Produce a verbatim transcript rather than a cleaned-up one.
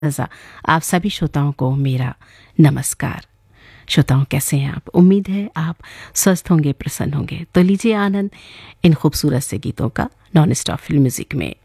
रज़ा, आप सभी श्रोताओं को मेरा नमस्कार। श्रोताओं, कैसे हैं आप? उम्मीद है आप स्वस्थ होंगे, प्रसन्न होंगे। तो लीजिए आनंद इन खूबसूरत से गीतों का नॉन स्टॉप फिल्म म्यूजिक में।